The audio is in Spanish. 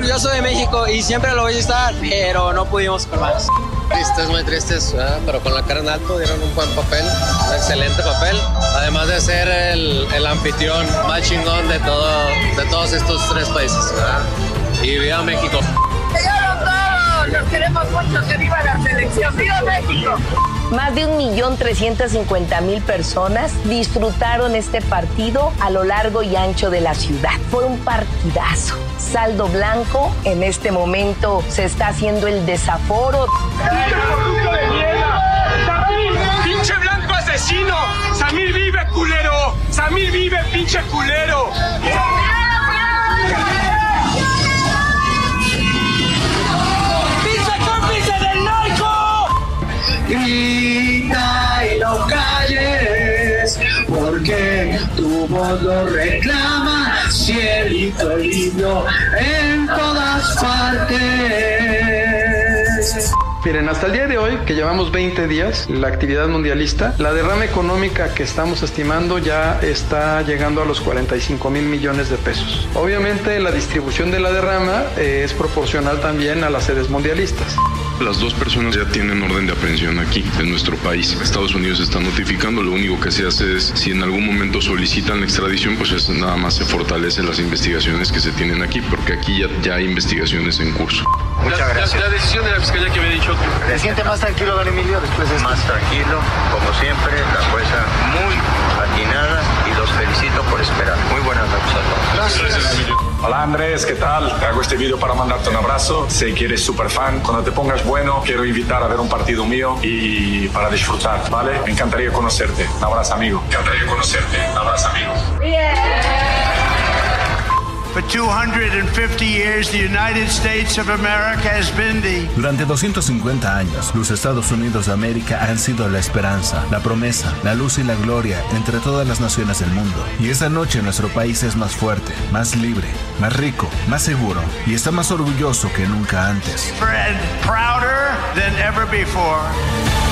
orgulloso de México y siempre lo voy a estar, pero no pudimos con más. Tristes, muy tristes, pero con la cara en alto dieron un buen papel, un excelente papel, además de ser el anfitrión más chingón de todos estos 3 países, ¿verdad? Y viva México. ¡Llegaron todos! ¡Los queremos mucho! ¡Que viva la selección! ¡Viva México! Más de 1.350.000 personas disfrutaron este partido a lo largo y ancho de la ciudad. Fue un partidazo. Saldo blanco, en este momento se está haciendo el desaforo. ¡Pinche blanco asesino! ¡Samir vive, culero! ¡Samir vive, pinche culero! Grita y no calles, porque tu voz lo reclama, cielito lindo en todas partes. Miren, hasta el día de hoy, que llevamos 20 días, la actividad mundialista, la derrama económica que estamos estimando ya está llegando a los 45,000 millones de pesos. Obviamente, la distribución de la derrama es proporcional también a las sedes mundialistas. Las 2 personas ya tienen orden de aprehensión aquí, en nuestro país. Estados Unidos está notificando, lo único que se hace es, si en algún momento solicitan la extradición, pues nada más se fortalecen las investigaciones que se tienen aquí, porque aquí ya hay investigaciones en curso. Muchas gracias. La decisión de la fiscalía que me ha dicho. ¿Se siente más tranquilo, don Emilio, después de esto? Más tranquilo, como siempre, la jueza muy atinada y los felicito por esperar. Muy buenas noches a todos. Gracias. Hola Andrés, ¿qué tal? Te hago este video para mandarte un abrazo. Sé que eres súper fan. Cuando te pongas bueno, quiero invitar a ver un partido mío y para disfrutar, ¿vale? Me encantaría conocerte. Un abrazo, amigo. Me encantaría conocerte. Un abrazo, amigo. For 250 years, the United States of America has been Durante 250 años, los Estados Unidos de América han sido la esperanza, la promesa, la luz y la gloria entre todas las naciones del mundo. Y esta noche nuestro país es más fuerte, más libre, más rico, más seguro y está más orgulloso que nunca antes. prouder than ever before.